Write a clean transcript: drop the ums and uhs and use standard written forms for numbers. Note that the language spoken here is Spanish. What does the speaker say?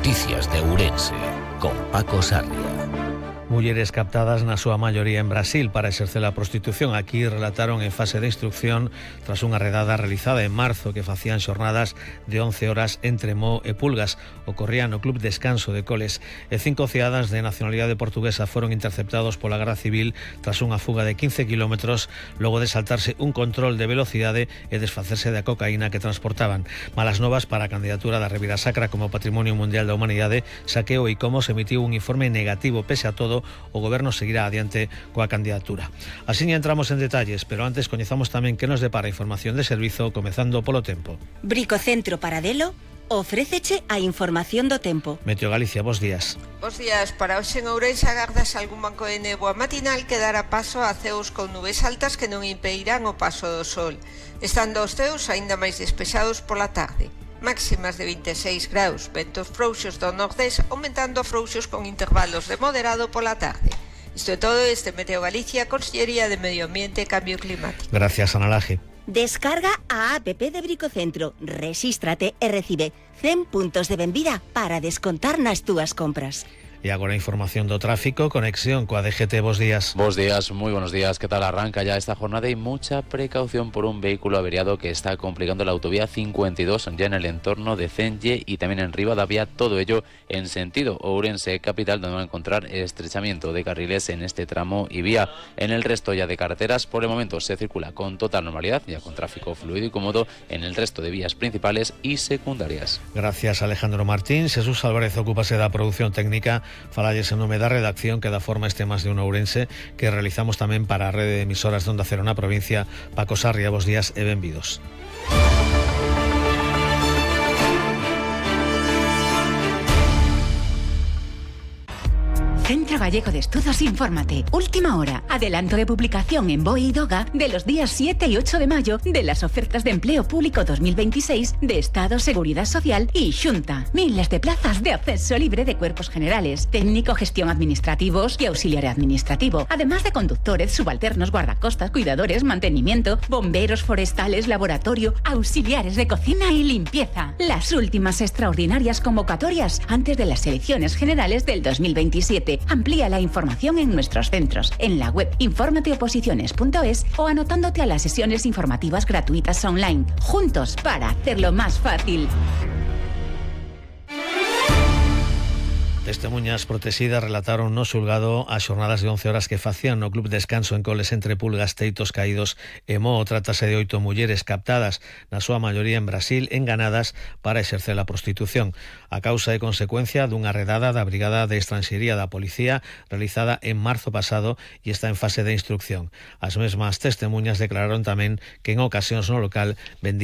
Noticias de Ourense, con Paco Sarria. Mulleres captadas na súa maioría en Brasil para exercer a prostitución. Aquí relataron en fase de instrucción tras unha redada realizada en marzo que facían xornadas de 11 horas entre Mo e Pulgas. Ocorría no Club Descanso de Coles e 5 cidadanos de nacionalidade portuguesa foron interceptados pola Garda Civil tras unha fuga de 15 kilómetros logo de saltarse un control de velocidade e desfacerse da cocaína que transportaban. Malas novas para a candidatura da Ribeira Sacra como Patrimonio Mundial da Humanidade. Saqueo e Comos emitiu un informe negativo. Pese a todo, o Goberno seguirá adiante coa candidatura. Así entramos en detalles, pero antes coñezamos tamén que nos depara información de servizo, comezando polo tempo. Bricocentro Paradelo ofréceche a información do tempo. Meteo Galicia, bos días. Bos días. Para hoxe en Ourense agardas algún banco de néboa matinal que dará paso a ceos con nubes altas que non impedirán o paso do sol, estando os ceos aínda máis despexados pola tarde. Máximas de 26 graus, ventos frouxos do nordés, aumentando a frouxos con intervalos de moderado pola tarde. Isto é todo este Meteo Galicia, Consellería de Medio Ambiente e Cambio Climático. Gracias, Ana Laje. Descarga a app de Bricocentro, rexístrate e recibe 100 puntos de benvida para descontar nas túas compras. E agora información do tráfico, conexión coa DGT, bos días. Bos días, muy buenos días. ¿Qué tal? Arranca ya esta jornada y mucha precaución por un vehículo averiado que está complicando la autovía 52 ya en el entorno de Cenlle y también en Ribadavia, todo ello en sentido Ourense capital, donde van a encontrar estrechamiento de carriles en este tramo y vía. En el resto ya de carreteras, por el momento se circula con total normalidad, ya con tráfico fluido y cómodo en el resto de vías principales y secundarias. Gracias, Alejandro Martín. Jesús Álvarez ocúpase da produción técnica. Falalles en nome da redacción que dá forma este Más de un Ourense que realizamos tamén para a rede de emisoras de Onda Cero na provincia. Paco Sarria, bos días e benvidos. Centro Gallego de Estudos Infórmate. Última hora. Adelanto de publicación en BOE y DOGA de los días 7 y 8 de mayo de las ofertas de empleo público 2026 de Estado, Seguridad Social y Xunta. Miles de plazas de acceso libre de cuerpos generales, técnico, gestión administrativos y auxiliar administrativo, además de conductores, subalternos, guardacostas, cuidadores, mantenimiento, bomberos forestales, laboratorio, auxiliares de cocina y limpieza. Las últimas extraordinarias convocatorias antes de las elecciones generales del 2027. Amplía la información en nuestros centros, en la web informateoposiciones.es o anotándote a las sesiones informativas gratuitas online. Juntos para hacerlo más fácil. Testemuñas protegidas relataron no xulgado as xornadas de 11 horas que facían no Club Descanso en Coles entre Pulgas, Teitos Caídos e Mo. Trátase de 8 mulleres captadas, na súa maioría en Brasil, enganadas para exercer a prostitución. A causa e consecuencia dunha redada da Brigada de Estranxería da Policía realizada en marzo pasado e está en fase de instrucción. As mesmas testemuñas declararon tamén que en ocasións no local vendían